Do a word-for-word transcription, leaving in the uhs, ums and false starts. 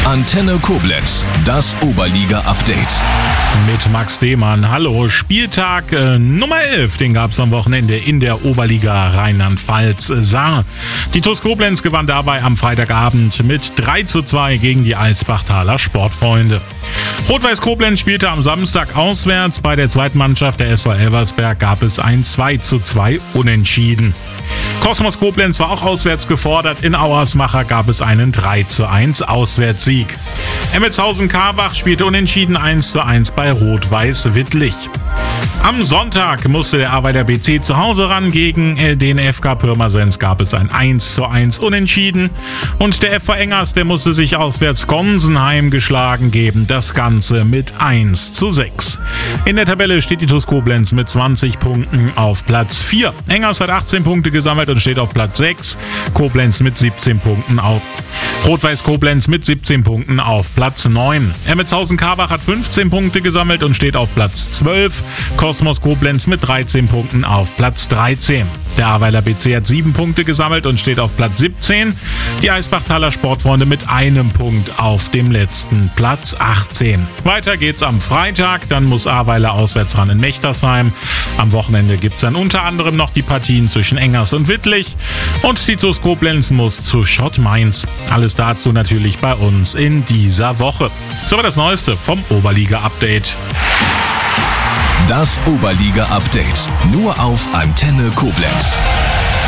Antenne Koblenz, das Oberliga-Update. Mit Max Demann. Hallo, Spieltag äh, Nummer elf, den gab es am Wochenende in der Oberliga Rheinland-Pfalz Saar. Die TuS Koblenz gewann dabei am Freitagabend mit drei zu zwei gegen die Alsbachtaler Sportfreunde. Rot-Weiß Koblenz spielte am Samstag auswärts. Bei der zweiten Mannschaft der S V Elversberg gab es ein zwei zu zwei Unentschieden. Kosmos Koblenz war auch auswärts gefordert. In Auersmacher gab es einen drei zu eins Auswärtssieg. Emmetshausen-Karbach spielte unentschieden eins zu eins bei Rot-Weiß Wittlich. Am Sonntag musste der Arbeiter B C zu Hause ran. Gegen den F K Pirmasens gab es ein eins zu eins Unentschieden. Und der F V Engers, der musste sich auswärts Gonsenheim geschlagen geben. Das Ganze mit eins zu sechs. In der Tabelle steht die TuS Koblenz mit zwanzig Punkten auf Platz vier. Engers hat achtzehn Punkte gesammelt und steht auf Platz sechs. Koblenz mit siebzehn Punkten auf. Rot-Weiß Koblenz mit siebzehn Punkten auf Platz neun. Emmetshausen-Karbach hat fünfzehn Punkte gesammelt und steht auf Platz zwölf. Kosmos Koblenz mit dreizehn Punkten auf Platz dreizehn. Der Ahrweiler B C hat sieben Punkte gesammelt und steht auf Platz siebzehn. Die Alsbachtaler Sportfreunde mit einem Punkt auf dem letzten Platz achtzehn. Weiter geht's am Freitag, dann muss Ahrweiler auswärts ran in Mechtersheim. Am Wochenende gibt's dann unter anderem noch die Partien zwischen Engers und Wittlich. Und die TuS Koblenz muss zu Schott Mainz. Alles dazu natürlich bei uns in dieser Woche. So war das Neueste vom Oberliga-Update. Das Oberliga-Update nur auf Antenne Koblenz.